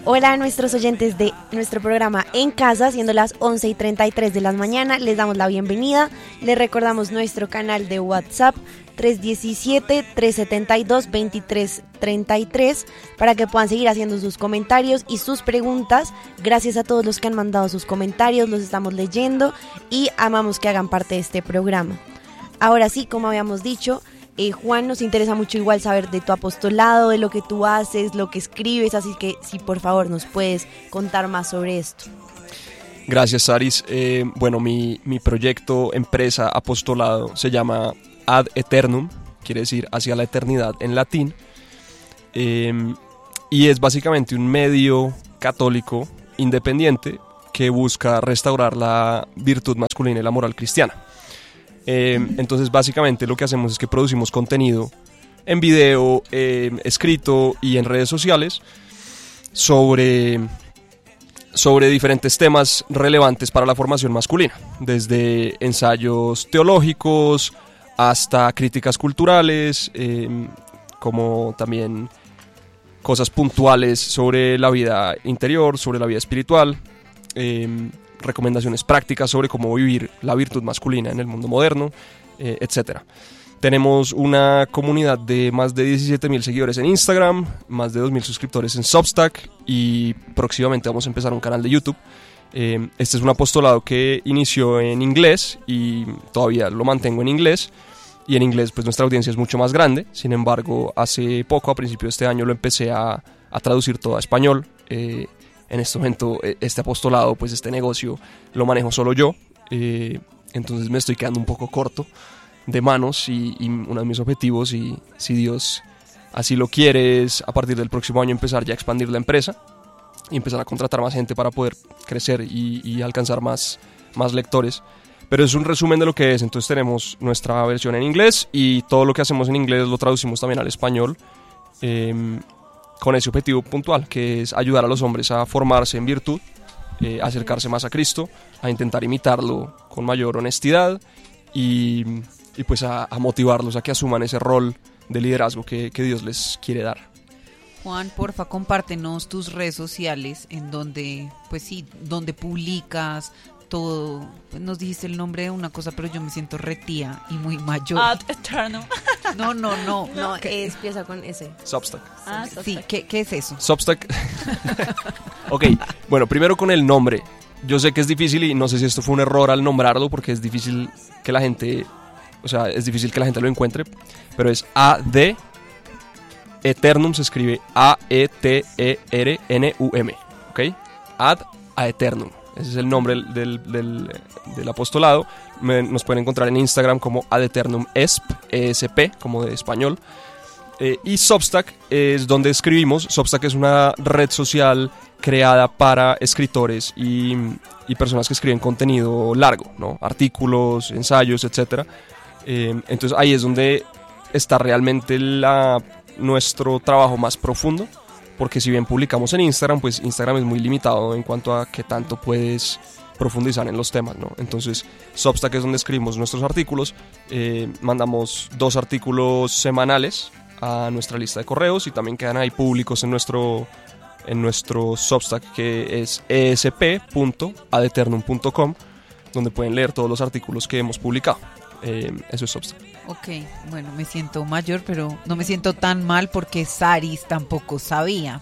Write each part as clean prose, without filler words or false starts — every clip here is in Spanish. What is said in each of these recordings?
Hola a nuestros oyentes de nuestro programa En Casa, siendo las 11:33 de la mañana, les damos la bienvenida, les recordamos nuestro canal de WhatsApp 317-372-2333 para que puedan seguir haciendo sus comentarios y sus preguntas. Gracias a todos los que han mandado sus comentarios, los estamos leyendo y amamos que hagan parte de este programa. Ahora sí, como habíamos dicho, Juan, nos interesa mucho igual saber de tu apostolado, de lo que tú haces, lo que escribes, así que si por favor nos puedes contar más sobre esto. Gracias, Saris. Bueno, mi proyecto, empresa, apostolado se llama Ad Eternum, quiere decir hacia la eternidad en latín, y es básicamente un medio católico independiente que busca restaurar la virtud masculina y la moral cristiana. Entonces básicamente lo que hacemos es que producimos contenido en video, escrito y en redes sociales sobre diferentes temas relevantes para la formación masculina, desde ensayos teológicos hasta críticas culturales, como también cosas puntuales sobre la vida interior, sobre la vida espiritual, recomendaciones prácticas sobre cómo vivir la virtud masculina en el mundo moderno, etc. Tenemos una comunidad de más de 17,000 seguidores en Instagram, más de 2,000 suscriptores en Substack y próximamente vamos a empezar un canal de YouTube. Este es un apostolado que inició en inglés y todavía lo mantengo en inglés. Y en inglés pues nuestra audiencia es mucho más grande. Sin embargo, hace poco, a principios de este año, lo empecé a traducir todo a español. En este momento este apostolado, pues este negocio lo manejo solo yo, entonces me estoy quedando un poco corto de manos y uno de mis objetivos, y si Dios así lo quiere, es a partir del próximo año empezar ya a expandir la empresa y empezar a contratar más gente para poder crecer y alcanzar más lectores. Pero es un resumen de lo que es. Entonces tenemos nuestra versión en inglés y todo lo que hacemos en inglés lo traducimos también al español, con ese objetivo puntual, que es ayudar a los hombres a formarse en virtud, acercarse más a Cristo, a intentar imitarlo con mayor honestidad y pues a motivarlos a que asuman ese rol de liderazgo que Dios les quiere dar. Juan, porfa, compártenos tus redes sociales en donde, pues sí, donde publicas todo. Nos dijiste el nombre de una cosa, pero yo me siento retía y muy mayor. Ad Eternum. No, Empieza con ese. Substack. Sí, ¿qué es eso? Substack. Ok, bueno, primero con el nombre. Yo sé que es difícil y no sé si esto fue un error al nombrarlo, porque es difícil que la gente, lo encuentre, pero es AD Eternum, se escribe AETERNUM, ¿ok? Ad Eternum. Ese es el nombre del apostolado. Nos pueden encontrar en Instagram como Ad Eternum ESP, como de español. Y Substack es donde escribimos. Substack es una red social creada para escritores y personas que escriben contenido largo, ¿no? Artículos, ensayos, etc. Entonces ahí es donde está realmente nuestro trabajo más profundo. Porque si bien publicamos en Instagram, pues Instagram es muy limitado en cuanto a qué tanto puedes profundizar en los temas, ¿no? Entonces Substack es donde escribimos nuestros artículos, mandamos 2 artículos semanales a nuestra lista de correos y también quedan ahí públicos en nuestro Substack, que es esp.adeternum.com, donde pueden leer todos los artículos que hemos publicado. Eso es Substack. Ok, bueno, me siento mayor, pero no me siento tan mal porque Saris tampoco sabía.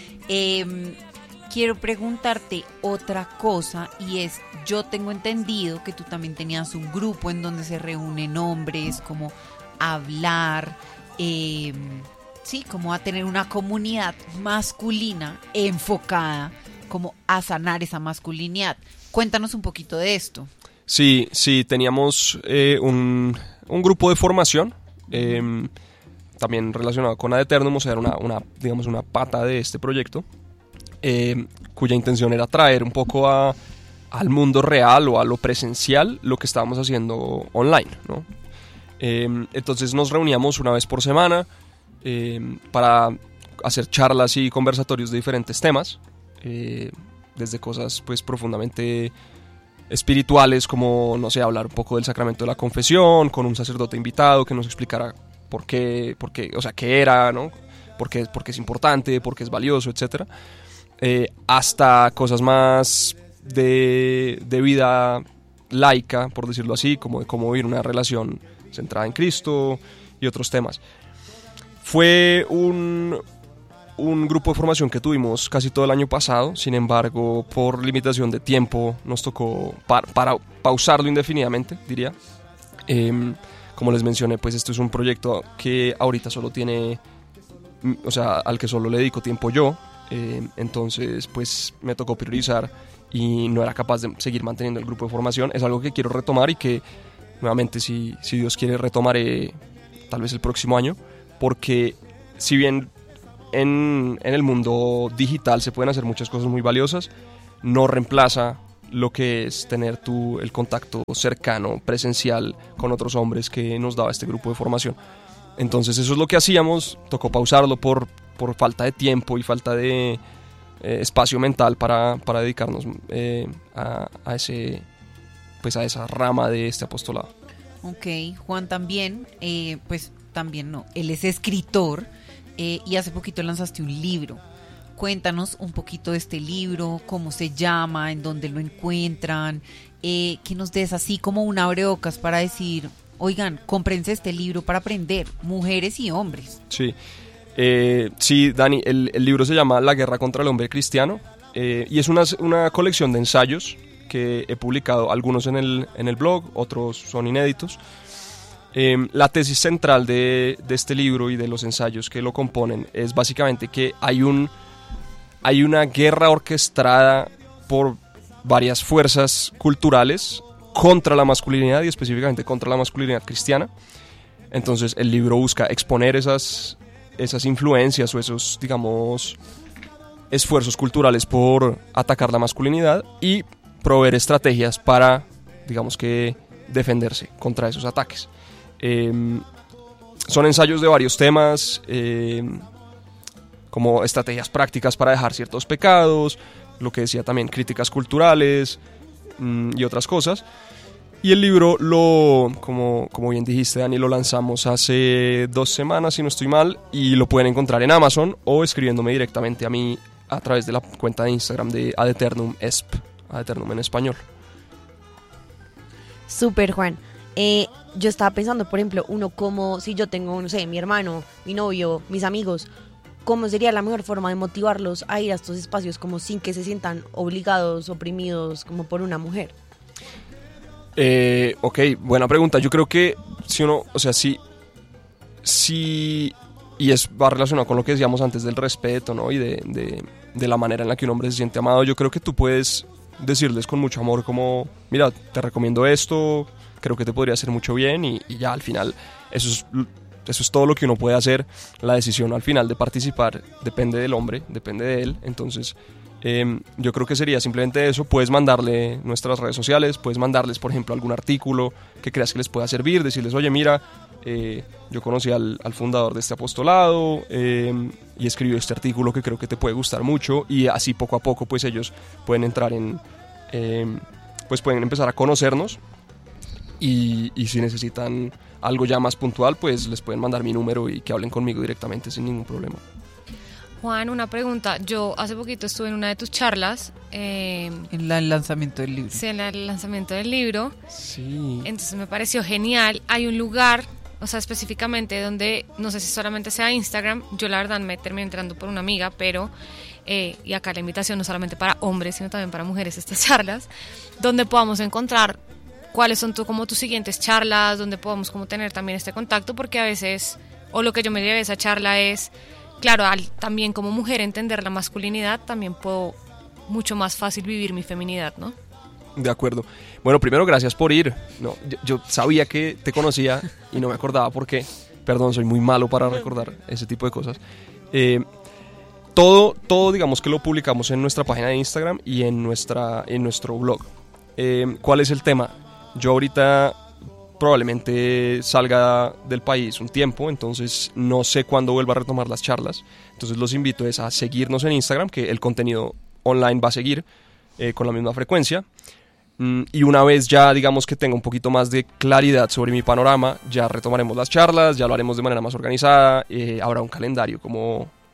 Quiero preguntarte otra cosa, y es, yo tengo entendido que tú también tenías un grupo en donde se reúnen hombres, como a hablar, sí, como a tener una comunidad masculina enfocada, como a sanar esa masculinidad. Cuéntanos un poquito de esto. Sí, teníamos un grupo de formación, también relacionado con Ad Eternum, o sea, era una pata de este proyecto, cuya intención era traer un poco al mundo real o a lo presencial lo que estábamos haciendo online, ¿no? Entonces nos reuníamos una vez por semana para hacer charlas y conversatorios de diferentes temas, desde cosas pues profundamente espirituales, como, no sé, hablar un poco del sacramento de la confesión, con un sacerdote invitado que nos explicara por qué, o sea, qué era, ¿no? Por qué es importante, por qué es valioso, etc. hasta cosas más de vida laica, por decirlo así, como de cómo vivir una relación centrada en Cristo y otros temas. Fue un grupo de formación que tuvimos casi todo el año pasado. Sin embargo, por limitación de tiempo nos tocó para pausarlo indefinidamente, diría. Como les mencioné, pues esto es un proyecto que ahorita solo tiene, o sea, al que solo le dedico tiempo yo. Entonces pues me tocó priorizar y no era capaz de seguir manteniendo el grupo de formación. Es algo que quiero retomar y que nuevamente, si Dios quiere, retomaré tal vez el próximo año, porque si bien en el mundo digital se pueden hacer muchas cosas muy valiosas, no reemplaza lo que es tener el contacto cercano, presencial con otros hombres que nos daba este grupo de formación. Entonces eso es lo que hacíamos. Tocó pausarlo por falta de tiempo y falta de espacio mental para dedicarnos a esa rama de este apostolado. Ok, Juan también, pues también no, él es escritor y hace poquito lanzaste un libro. Cuéntanos un poquito de este libro, cómo se llama, en dónde lo encuentran, que nos des así como un abrebocas para decir, oigan, cómprense este libro para aprender, mujeres y hombres. Sí, sí, Dani, el libro se llama La guerra contra el hombre cristiano y es una colección de ensayos que he publicado, algunos en el blog, otros son inéditos. La tesis central de este libro y de los ensayos que lo componen es básicamente que hay una guerra orquestada por varias fuerzas culturales contra la masculinidad y específicamente contra la masculinidad cristiana. Entonces el libro busca exponer esas influencias o esos, digamos, esfuerzos culturales por atacar la masculinidad y proveer estrategias para, digamos que, defenderse contra esos ataques. Son ensayos de varios temas, como estrategias prácticas para dejar ciertos pecados, lo que decía también, críticas culturales y otras cosas. Y el libro, como bien dijiste, Dani, lo lanzamos hace 2 semanas, si no estoy mal, y lo pueden encontrar en Amazon o escribiéndome directamente a mí a través de la cuenta de Instagram de Ad Eternum ESP, Ad Eternum en español. Súper, Juan. Yo estaba pensando, por ejemplo, como si yo tengo, no sé, mi hermano, mi novio, mis amigos, ¿cómo sería la mejor forma de motivarlos a ir a estos espacios como sin que se sientan obligados, oprimidos, como por una mujer? Ok, buena pregunta. Yo creo que si uno, o sea, sí, y va relacionado con lo que decíamos antes del respeto, ¿no? Y de la manera en la que un hombre se siente amado. Yo creo que tú puedes decirles con mucho amor como, mira, te recomiendo esto, creo que te podría hacer mucho bien y ya al final eso es todo lo que uno puede hacer. La decisión al final de participar depende del hombre, depende de él. Entonces yo creo que sería simplemente eso. Puedes mandarle nuestras redes sociales, puedes mandarles, por ejemplo, algún artículo que creas que les pueda servir, decirles, oye, mira, yo conocí al fundador de este apostolado y escribió este artículo que creo que te puede gustar mucho, y así poco a poco pues ellos pueden entrar pues pueden empezar a conocernos y si necesitan algo ya más puntual pues les pueden mandar mi número y que hablen conmigo directamente sin ningún problema. Juan, una pregunta. Yo hace poquito estuve en una de tus charlas. En el lanzamiento del libro. Sí, en el lanzamiento del libro. Sí. Entonces me pareció genial. Hay un lugar, o sea, específicamente donde, no sé si solamente sea Instagram, yo la verdad me terminé entrando por una amiga, pero, y acá la invitación no solamente para hombres, sino también para mujeres, estas charlas, donde podamos encontrar cuáles son como tus siguientes charlas, donde podamos como tener también este contacto, porque a veces, o lo que yo me llevé de esa charla es, claro, también como mujer entender la masculinidad, también puedo mucho más fácil vivir mi feminidad, ¿no? De acuerdo. Bueno, primero, gracias por ir. No, yo sabía que te conocía y no me acordaba por qué. Perdón, soy muy malo para recordar ese tipo de cosas. Todo, digamos que lo publicamos en nuestra página de Instagram y en nuestro blog. ¿Cuál es el tema? Yo ahorita probablemente salga del país un tiempo, entonces no sé cuándo vuelva a retomar las charlas. Entonces los invito a seguirnos en Instagram, que el contenido online va a seguir con la misma frecuencia. Y una vez ya digamos que tenga un poquito más de claridad sobre mi panorama, ya retomaremos las charlas, ya lo haremos de manera más organizada, habrá un calendario como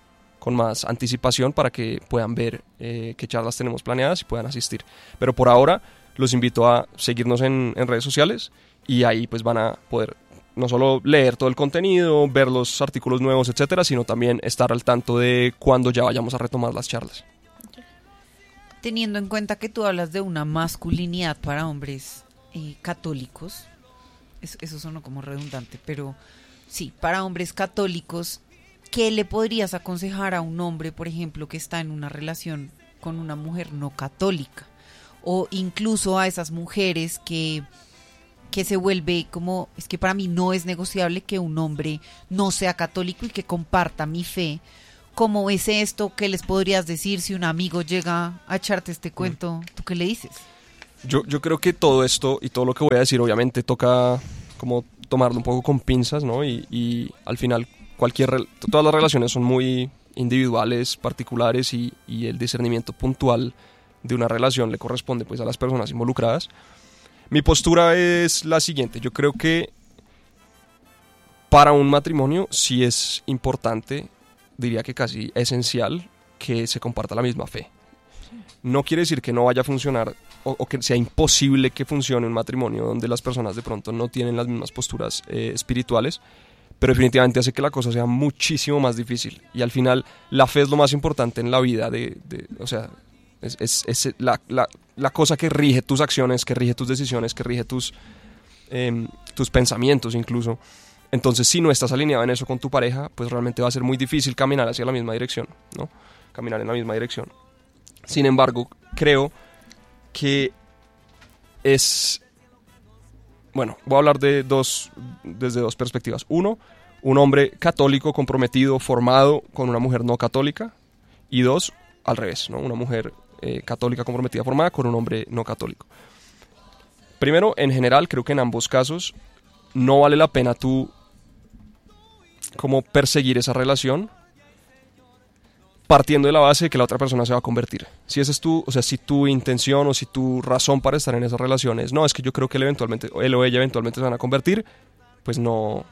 con más anticipación para que puedan ver qué charlas tenemos planeadas y puedan asistir. Pero por ahora los invito a seguirnos en redes sociales y ahí pues van a poder no solo leer todo el contenido, ver los artículos nuevos, etcétera, sino también estar al tanto de cuando ya vayamos a retomar las charlas. Teniendo en cuenta que tú hablas de una masculinidad para hombres católicos, eso sonó como redundante, pero sí, para hombres católicos, ¿qué le podrías aconsejar a un hombre, por ejemplo, que está en una relación con una mujer no católica? O incluso a esas mujeres que se vuelve como, es que para mí no es negociable que un hombre no sea católico y que comparta mi fe. ¿Cómo es esto? ¿Qué les podrías decir si un amigo llega a echarte este cuento? ¿Tú qué le dices? Yo creo que todo esto y todo lo que voy a decir obviamente toca como tomarlo un poco con pinzas, ¿no? Y al final todas las relaciones son muy individuales, particulares y el discernimiento puntual de una relación le corresponde pues a las personas involucradas. Mi postura es la siguiente: yo creo que para un matrimonio sí es importante, diría que casi esencial, que se comparta la misma fe. No quiere decir que no vaya a funcionar o que sea imposible que funcione un matrimonio donde las personas de pronto no tienen las mismas posturas espirituales, pero definitivamente hace que la cosa sea muchísimo más difícil. Y al final la fe es lo más importante en la vida, o sea, es la cosa que rige tus acciones, que rige tus decisiones, que rige tus pensamientos incluso. Entonces, si no estás alineado en eso con tu pareja, pues realmente va a ser muy difícil caminar hacia la misma dirección, ¿no? Caminar en la misma dirección. Sin embargo, creo que bueno, voy a hablar desde dos perspectivas. Uno, un hombre católico comprometido, formado con una mujer no católica. Y dos, al revés, ¿no? Una mujer católica comprometida, formada con un hombre no católico. Primero, en general, creo que en ambos casos no vale la pena tú como perseguir esa relación partiendo de la base de que la otra persona se va a convertir. Si esa es si tu intención o si tu razón para estar en esa relación es, no, es que yo creo que él o ella eventualmente se van a convertir, pues no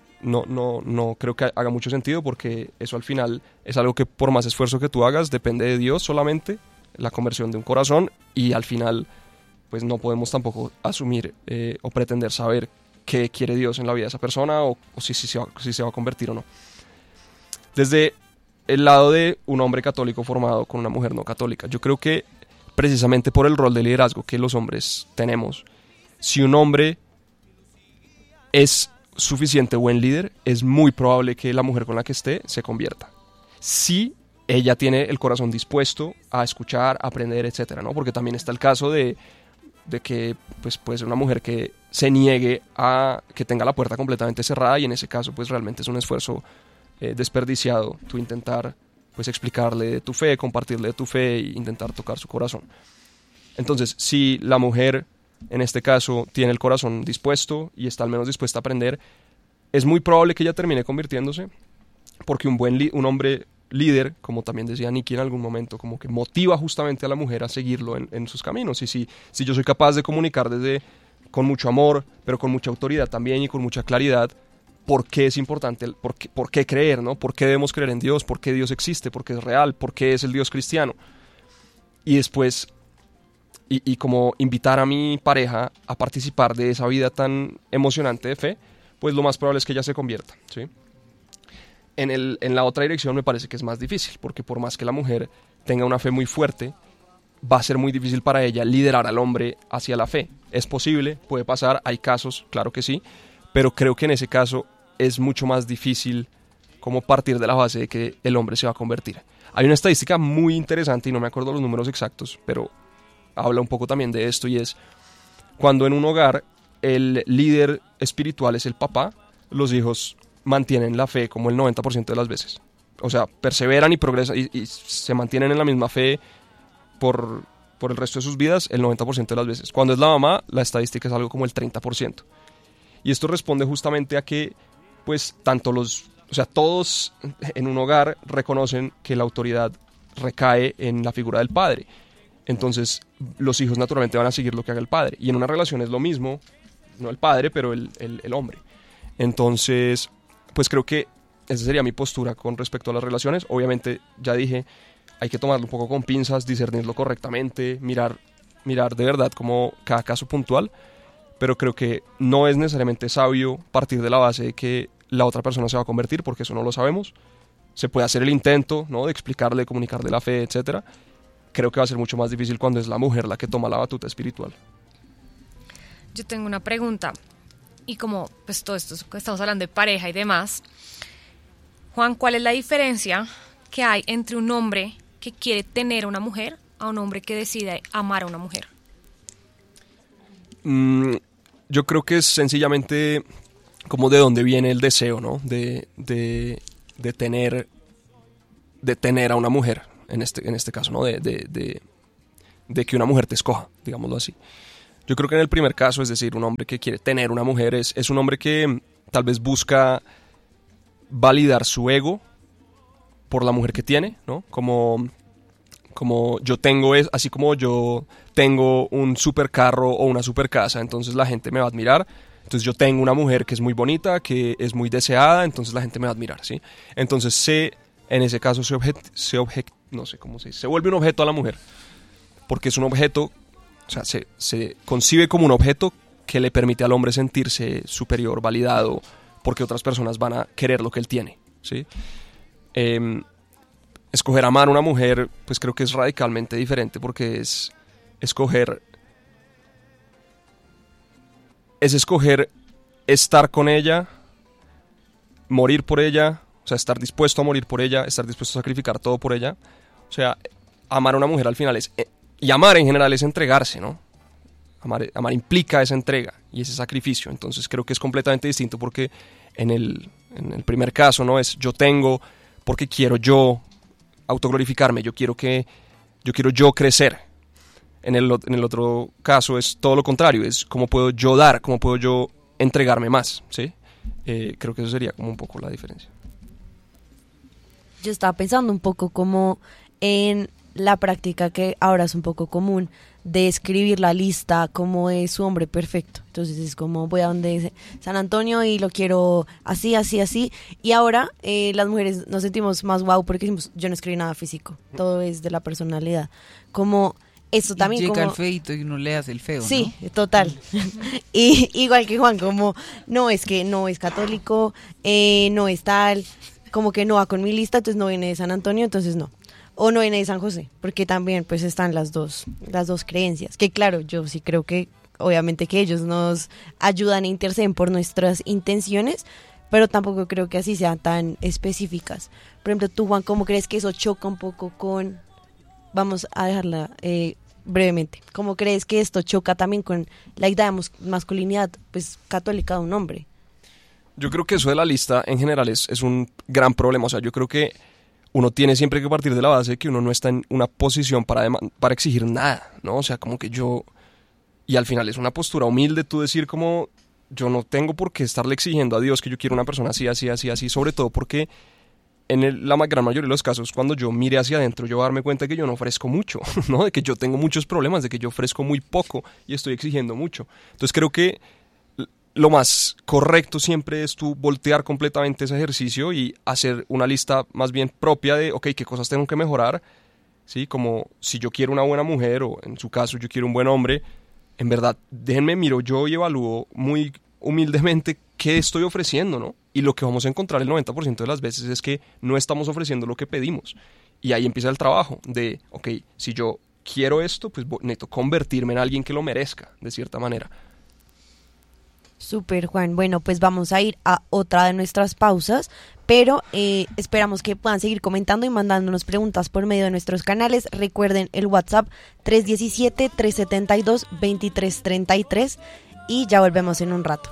creo que haga mucho sentido, porque eso al final es algo que por más esfuerzo que tú hagas depende de Dios solamente, la conversión de un corazón, y al final pues no podemos tampoco asumir o pretender saber qué quiere Dios en la vida de esa persona o si se va a convertir o no. Desde el lado de un hombre católico formado con una mujer no católica, yo creo que precisamente por el rol de liderazgo que los hombres tenemos, si un hombre es suficiente buen líder, es muy probable que la mujer con la que esté se convierta. Si ella tiene el corazón dispuesto a escuchar, a aprender, etcétera, ¿no? Porque también está el caso de que pues puede ser una mujer que se niegue a que tenga la puerta completamente cerrada, y en ese caso pues realmente es un esfuerzo desperdiciado tú intentar pues explicarle de tu fe, compartirle de tu fe e intentar tocar su corazón. Entonces, si la mujer en este caso tiene el corazón dispuesto y está al menos dispuesta a aprender, es muy probable que ella termine convirtiéndose, porque un hombre líder, como también decía Nikki en algún momento, como que motiva justamente a la mujer a seguirlo en sus caminos. Y si yo soy capaz de comunicar con mucho amor, pero con mucha autoridad también y con mucha claridad, por qué es importante, por qué creer, ¿no? ¿Por qué debemos creer en Dios? ¿Por qué Dios existe? ¿Por qué es real? ¿Por qué es el Dios cristiano? Y después, y como invitar a mi pareja a participar de esa vida tan emocionante de fe, pues lo más probable es que ella se convierta, ¿sí? En la otra dirección me parece que es más difícil, porque por más que la mujer tenga una fe muy fuerte, va a ser muy difícil para ella liderar al hombre hacia la fe. Es posible, puede pasar, hay casos, claro que sí, pero creo que en ese caso es mucho más difícil como partir de la base de que el hombre se va a convertir. Hay una estadística muy interesante, y no me acuerdo los números exactos, pero habla un poco también de esto, y es cuando en un hogar el líder espiritual es el papá, los hijos mantienen la fe como el 90% de las veces. O sea, perseveran y progresan y se mantienen en la misma fe por el resto de sus vidas el 90% de las veces. Cuando es la mamá, la estadística es algo como el 30%. Y esto responde justamente a que, pues, todos en un hogar reconocen que la autoridad recae en la figura del padre. Entonces, los hijos naturalmente van a seguir lo que haga el padre. Y en una relación es lo mismo, no el padre, pero el hombre. Entonces, pues creo que esa sería mi postura con respecto a las relaciones. Obviamente, ya dije, hay que tomarlo un poco con pinzas, discernirlo correctamente, mirar de verdad como cada caso puntual, pero creo que no es necesariamente sabio partir de la base de que la otra persona se va a convertir, porque eso no lo sabemos. Se puede hacer el intento, ¿no?, de explicarle, comunicarle la fe, etcétera. Creo que va a ser mucho más difícil cuando es la mujer la que toma la batuta espiritual. Yo tengo una pregunta, y como pues todo esto estamos hablando de pareja y demás, Juan, ¿cuál es la diferencia que hay entre un hombre que quiere tener a una mujer a un hombre que decide amar a una mujer? Yo creo que es sencillamente como de dónde viene el deseo, ¿no?, de tener a una mujer, en este caso, ¿no?, de que una mujer te escoja, digámoslo así. Yo creo que en el primer caso, es decir, un hombre que quiere tener una mujer es un hombre que tal vez busca validar su ego por la mujer que tiene, ¿no? Como yo tengo, así como yo tengo un supercarro o una supercasa, entonces la gente me va a admirar. Entonces yo tengo una mujer que es muy bonita, que es muy deseada, entonces la gente me va a admirar, ¿sí? Entonces en ese caso se vuelve un objeto a la mujer, porque es un objeto, o sea, se concibe como un objeto que le permite al hombre sentirse superior, validado, porque otras personas van a querer lo que él tiene, ¿sí? Escoger amar a una mujer, pues creo que es radicalmente diferente, porque es escoger estar con ella, morir por ella, o sea, estar dispuesto a morir por ella, estar dispuesto a sacrificar todo por ella. O sea, amar a una mujer al final y amar en general es entregarse, ¿no? Amar implica esa entrega y ese sacrificio. Entonces creo que es completamente distinto, porque en el primer caso, ¿no?, es yo tengo porque quiero yo autoglorificarme, yo quiero yo crecer. En el otro caso es todo lo contrario, es cómo puedo yo dar, cómo puedo yo entregarme más, ¿sí? Creo que eso sería como un poco la diferencia. Yo estaba pensando un poco como en la práctica que ahora es un poco común de escribir la lista como es su hombre perfecto. Entonces es como voy a donde San Antonio y lo quiero así, así, así. Y ahora las mujeres nos sentimos más guau porque decimos, yo no escribí nada físico, todo es de la personalidad. Como eso también, y llega como el feito y uno le hace el feo, sí, ¿no? total. Y igual que Juan, como no, es que no es católico, no es tal, como que no va con mi lista, entonces no viene de San Antonio, entonces no. O no viene de San José, porque también pues están las dos creencias. Que claro, yo sí creo que obviamente que ellos nos ayudan e interceden por nuestras intenciones, pero tampoco creo que así sean tan específicas. Por ejemplo, tú, Juan, ¿cómo crees que eso choca un poco con... Vamos a dejarla brevemente. ¿Cómo crees que esto choca también con la idea de masculinidad pues católica de un hombre? Yo creo que eso de la lista en general es un gran problema. O sea, yo creo que uno tiene siempre que partir de la base que uno no está en una posición para exigir nada, ¿no? O sea, como que y al final es una postura humilde tú decir como, yo no tengo por qué estarle exigiendo a Dios que yo quiero una persona así, así, así, así, sobre todo porque en la gran mayoría de los casos, cuando yo mire hacia adentro, yo voy a darme cuenta de que yo no ofrezco mucho, ¿no? De que yo tengo muchos problemas, de que yo ofrezco muy poco y estoy exigiendo mucho. Entonces creo que lo más correcto siempre es tú voltear completamente ese ejercicio y hacer una lista más bien propia de, ok, qué cosas tengo que mejorar, ¿sí? Como si yo quiero una buena mujer o en su caso yo quiero un buen hombre, en verdad, déjenme, miro yo y evalúo muy humildemente qué estoy ofreciendo, ¿no? Y lo que vamos a encontrar el 90% de las veces es que no estamos ofreciendo lo que pedimos. Y ahí empieza el trabajo de, ok, si yo quiero esto, pues necesito convertirme en alguien que lo merezca, de cierta manera. Súper, Juan. Bueno, pues vamos a ir a otra de nuestras pausas, pero esperamos que puedan seguir comentando y mandándonos preguntas por medio de nuestros canales. Recuerden el WhatsApp 317-372-2333 y ya volvemos en un rato.